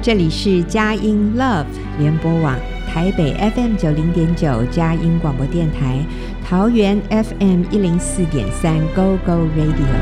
这里是佳音 Love 联播网，台北 FM90.9 佳音广播电台，桃园 FM 104.3 Go Go Radio。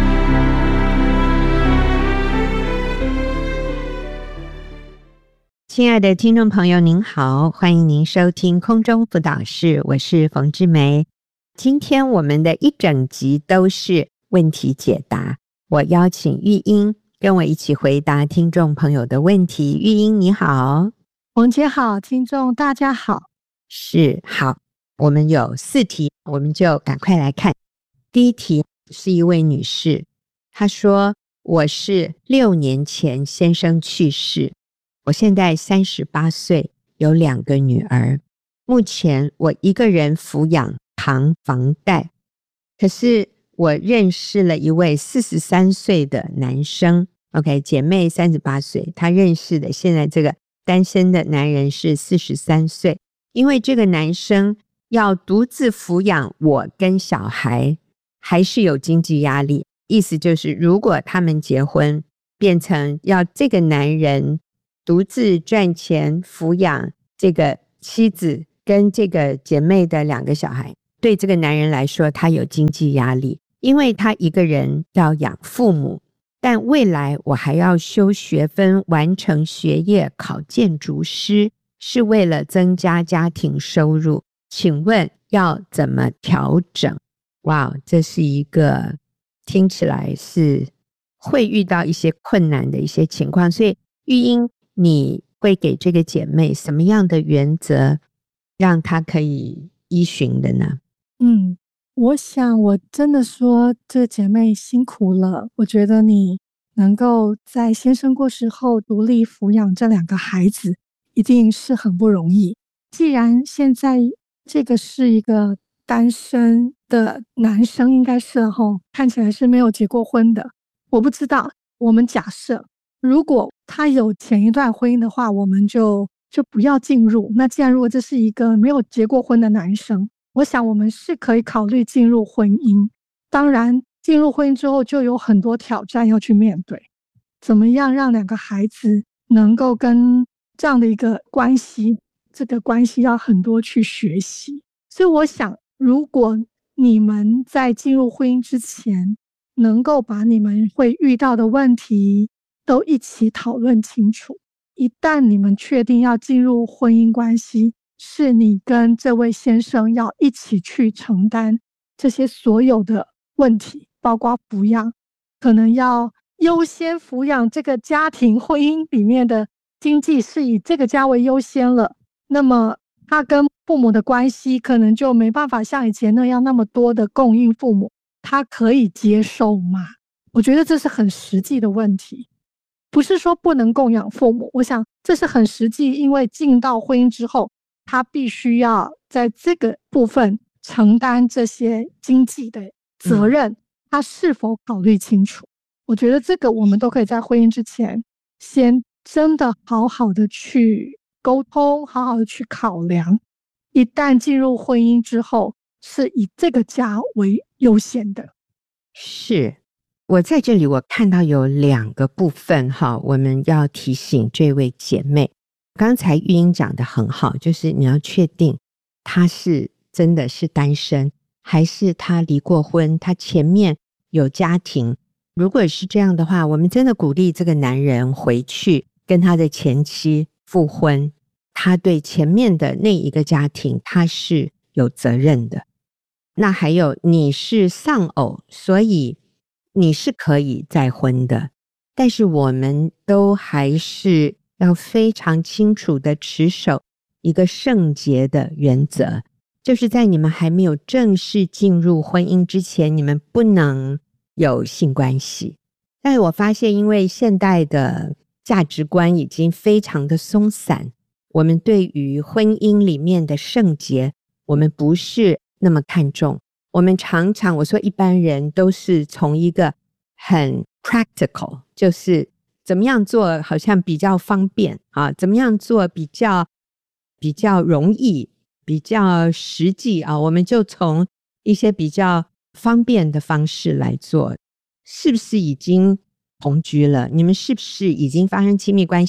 亲爱的听众朋友您好，欢迎您收听空中辅导室，我是冯志梅。今天我们的一整集都是问题解答，我邀请玉英跟我一起回答听众朋友的问题。玉英你好。 冯姐好，听众大家好。 是，好，我们有4题，我们就赶快来看。第一题是一位女士，她说我是6年前先生去世，我现在38岁，有2个女儿，目前我一个人抚养扛房贷，可是我认识了一位43岁的男生 OK， 姐妹38岁，她认识的现在这个单身的男人是43岁，因为这个男生要独自抚养我跟小孩，还是有经济压力，意思就是如果他们结婚变成要这个男人独自赚钱抚养这个妻子跟这个姐妹的2个小孩，对这个男人来说他有经济压力，因为他一个人要养父母，但未来我还要修学分完成学业考建筑师，是为了增加家庭收入，请问要怎么调整？哇，这是一个听起来是会遇到一些困难的一些情况，所以玉英你会给这个姐妹什么样的原则让她可以依循的呢？ 我想我真的说这姐妹辛苦了，我觉得你能够在先生过世后独立抚养这2个孩子一定是很不容易。既然现在这个是一个单身的男生，应该是看起来是没有结过婚的，我不知道，我们假设如果他有前一段婚姻的话，我们就不要进入。那既然如果这是一个没有结过婚的男生，我想我们是可以考虑进入婚姻。当然进入婚姻之后就有很多挑战要去面对，怎么样让2个孩子能够跟这样的一个关系，这个关系要很多去学习。所以我想如果你们在进入婚姻之前能够把你们会遇到的问题都一起讨论清楚，一旦你们确定要进入婚姻关系，是你跟这位先生要一起去承担这些所有的问题，包括抚养，可能要优先抚养这个家庭，婚姻里面的经济是以这个家为优先了，那么他跟父母的关系可能就没办法像以前那样那么多的供应父母，他可以接受吗？我觉得这是很实际的问题，不是说不能供养父母，我想这是很实际，因为进到婚姻之后他必须要在这个部分承担这些经济的责任，他是否考虑清楚？我觉得这个我们都可以在婚姻之前先真的好好的去沟通，好好的去考量，一旦进入婚姻之后是以这个家为优先的。 是，我在这里我看到有2个部分我们要提醒这位姐妹。刚才玉英讲的很好，就是你要确定他是真的是单身，还是他离过婚，他前面有家庭。如果是这样的话，我们真的鼓励这个男人回去跟他的前妻复婚，他对前面的那一个家庭他是有责任的。那还有你是丧偶，所以你是可以再婚的，但是我们都还是要非常清楚的持守一个圣洁的原则，就是在你们还没有正式进入婚姻之前，你们不能有性关系。但是我发现因为现代的价值观已经非常的松散，我们对于婚姻里面的圣洁我们不是那么看重，我们常常我说一般人都是从一个很 practical， 就是怎么样做好像比较方便怎么样做比较容易，比较实际我们就从一些比较方便的方式来做。是不是已经同居了？你们是不是已经发生亲密关系？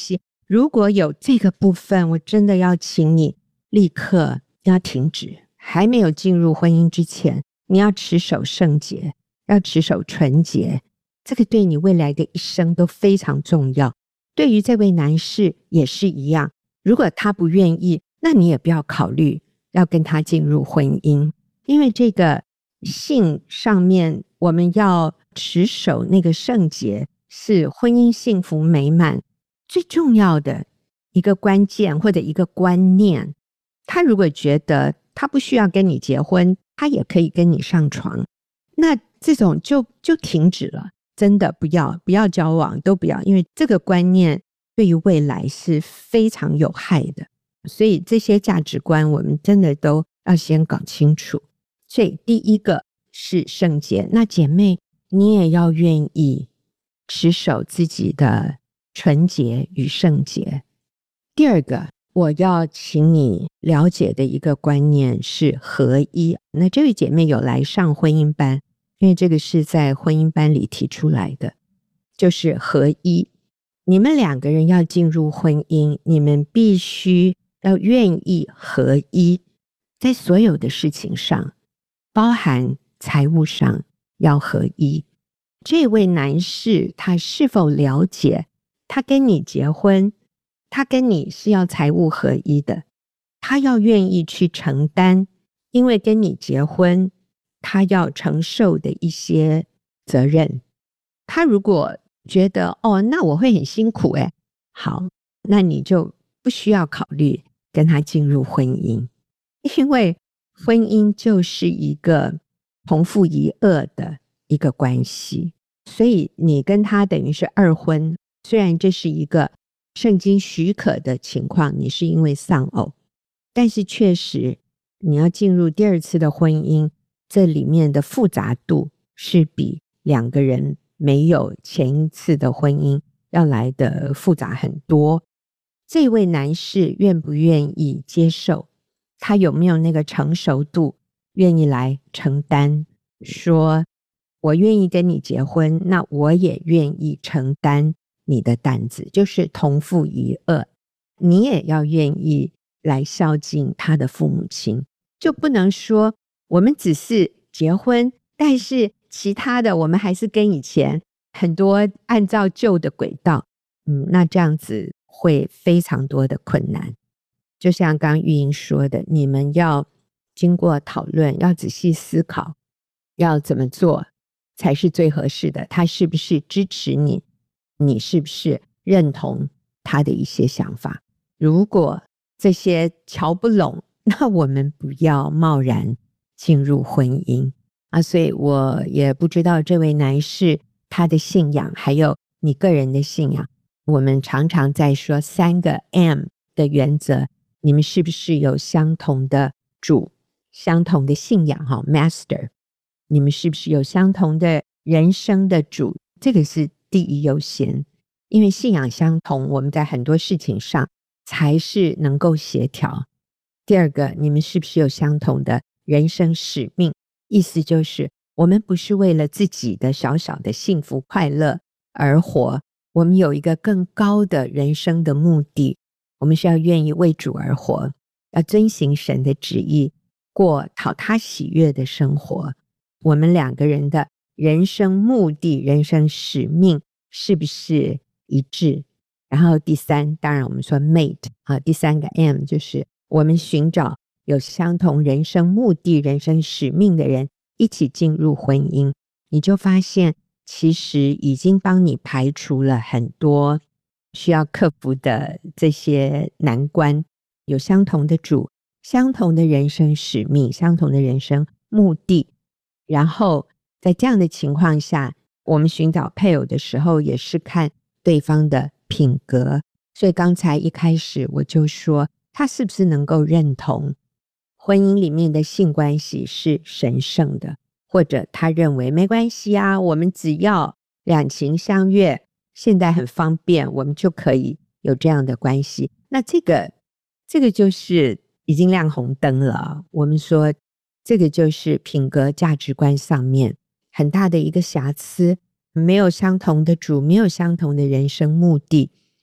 如果有这个部分，我真的要请你立刻要停止，还没有进入婚姻之前，你要持守圣洁，要持守纯洁，这个对你未来的一生都非常重要。对于这位男士也是一样，如果他不愿意，那你也不要考虑要跟他进入婚姻，因为这个性上面我们要持守那个圣洁，是婚姻幸福美满最重要的一个关键或者一个观念。他如果觉得他不需要跟你结婚，他也可以跟你上床，那这种就停止了，真的不要交往，都不要，因为这个观念对于未来是非常有害的。所以这些价值观我们真的都要先搞清楚。所以第一个是圣洁，那姐妹你也要愿意持守自己的纯洁与圣洁。第二个我要请你了解的一个观念是合一。那这位姐妹有来上婚姻班，因为这个是在婚姻班里提出来的，就是合一。你们两个人要进入婚姻，你们必须要愿意合一，在所有的事情上，包含财务上要合一。这位男士他是否了解，他跟你结婚，他跟你是要财务合一的，他要愿意去承担，因为跟你结婚他要承受的一些责任。他如果觉得那我会很辛苦好，那你就不需要考虑跟他进入婚姻，因为婚姻就是一个同父异母的一个关系，所以你跟他等于是二婚。虽然这是一个圣经许可的情况，你是因为丧偶，但是确实你要进入第二次的婚姻，这里面的复杂度是比两个人没有前一次的婚姻要来的复杂很多。这位男士愿不愿意接受，他有没有那个成熟度愿意来承担，说我愿意跟你结婚，那我也愿意承担你的担子，就是同父异母，你也要愿意来孝敬他的父母亲。就不能说我们只是结婚，但是其他的我们还是跟以前很多按照旧的轨道，那这样子会非常多的困难。就像刚刚玉英说的，你们要经过讨论，要仔细思考，要怎么做才是最合适的，他是不是支持你，你是不是认同他的一些想法。如果这些瞧不拢，那我们不要贸然进入婚姻所以我也不知道这位男士他的信仰还有你个人的信仰。我们常常在说3个 M 的原则，你们是不是有相同的主，相同的信仰Master， 你们是不是有相同的人生的主，这个是第一优先。因为信仰相同，我们在很多事情上才是能够协调。第二个，你们是不是有相同的人生使命，意思就是我们不是为了自己的小小的幸福快乐而活，我们有一个更高的人生的目的，我们是要愿意为主而活，要遵行神的旨意，过讨他喜悦的生活。我们两个人的人生目的、人生使命是不是一致？然后第三，当然我们说 mate 第3个 M 就是我们寻找有相同人生目的、人生使命的人一起进入婚姻，你就发现其实已经帮你排除了很多需要克服的这些难关。有相同的主，相同的人生使命，相同的人生目的，然后在这样的情况下，我们寻找配偶的时候也是看对方的品格。所以刚才一开始我就说，他是不是能够认同婚姻里面的性关系是神圣的，或者他认为没关系我们只要两情相悦，现在很方便，我们就可以有这样的关系。那这个就是已经亮红灯了。我们说这个就是品格价值观上面很大的一个瑕疵，没有相同的主，没有相同的人生目的，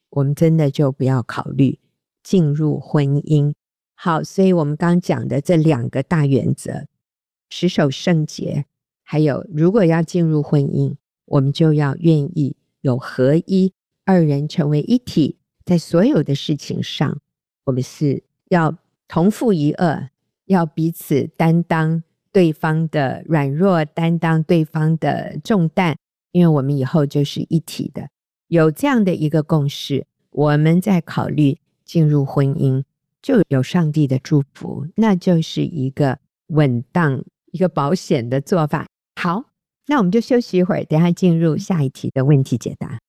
我们真的就不要考虑进入婚姻。好，所以我们刚讲的这2个大原则，持守圣洁，还有如果要进入婚姻，我们就要愿意有合一，2人成为一体，在所有的事情上，我们是要同负一轭，要彼此担当对方的软弱，担当对方的重担，因为我们以后就是一体的。有这样的一个共识，我们在考虑进入婚姻，就有上帝的祝福，那就是一个稳当、一个保险的做法。好，那我们就休息一会儿，等一下进入下一题的问题解答。